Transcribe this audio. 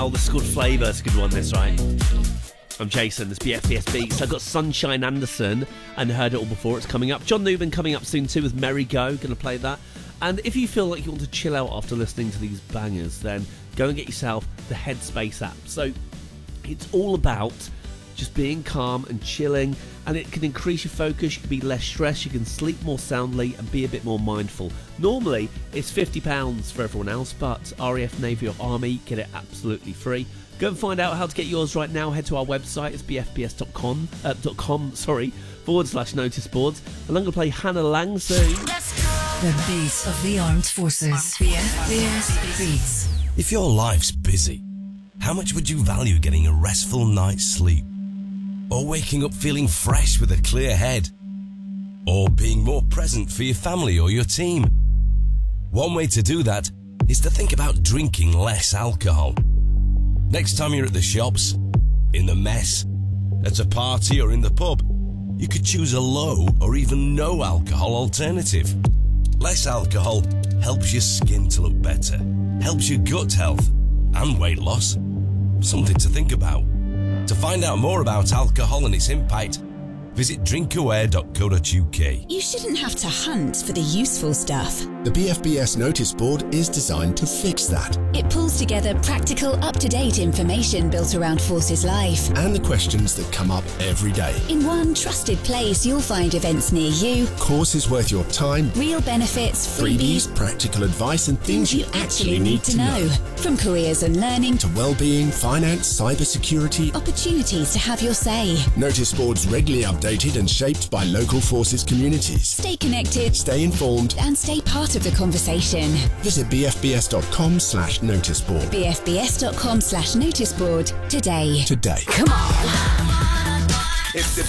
Oh, the Squad Flavour's a good one, this, right? I'm Jason, this BFBS Beats. I've got Sunshine Anderson and Heard It All Before. It's coming up. John Newman coming up soon too with Merry Go. Going to play that. And if you feel like you want to chill out after listening to these bangers, then go and get yourself the Headspace app. So it's all about just being calm and chilling, and it can increase your focus, you can be less stressed, you can sleep more soundly and be a bit more mindful. Normally it's £50 for everyone else, but RAF, Navy or Army get it absolutely free. Go and find out how to get yours right now. Head to our website, it's bfbs.com /notice boards, and I'm going to play Hannah Lang soon. The beat of the armed forces. BFBS Beats. If your life's busy, how much would you value getting a restful night's sleep? Or waking up feeling fresh with a clear head? Or being more present for your family or your team? One way to do that is to think about drinking less alcohol. Next time you're at the shops, in the mess, at a party or in the pub, you could choose a low or even no alcohol alternative. Less alcohol helps your skin to look better, helps your gut health and weight loss. Something to think about. To find out more about alcohol and its impact, visit drinkaware.co.uk. You shouldn't have to hunt for the useful stuff. The BFBS notice board is designed to fix that. It pulls together practical, up-to-date information built around Forces Life. And the questions that come up every day. In one trusted place, you'll find events near you, Courses worth your time, real benefits, freebies, practical advice and things you actually need to know. From careers and learning To well-being, finance, cybersecurity. opportunities to have your say. Notice boards regularly updated and shaped by local forces communities. Stay connected Stay informed. and stay part of the conversation. Visit bfbs.com/noticeboard bfbs.com/noticeboard today. today. Come on. It's the